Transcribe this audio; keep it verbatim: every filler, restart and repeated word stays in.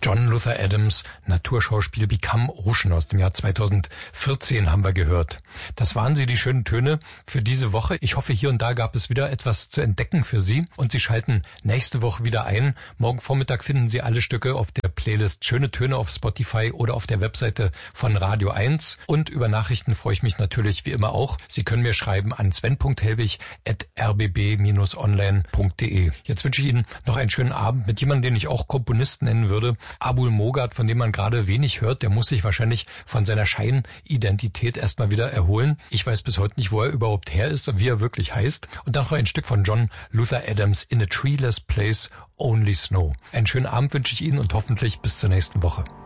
John Luther Adams Naturschauspiel Become Ocean aus dem Jahr zweitausendvierzehn haben wir gehört. Das waren sie, die schönen Töne für diese Woche. Ich hoffe, hier und da gab es wieder etwas zu entdecken für Sie und Sie schalten nächste Woche wieder ein. Morgen Vormittag finden Sie alle Stücke auf der Playlist Schöne Töne auf Spotify oder auf der Webseite von Radio eins. Und über Nachrichten freue ich mich natürlich wie immer auch. Sie können mir schreiben an sven punkt helbig at r b b dash online punkt d e. Jetzt wünsche ich Ihnen noch einen schönen Abend mit jemandem, den ich auch Komponist nennen würde. Abul Mogad, von dem man gerade wenig hört, der muss sich wahrscheinlich von seiner Scheinidentität erstmal wieder erholen. Ich weiß bis heute nicht, wo er überhaupt her ist und wie er wirklich heißt. Und dann noch ein Stück von John Luther Adams, In a Treeless Place, Only Snow. Einen schönen Abend wünsche ich Ihnen und hoffentlich bis zur nächsten Woche.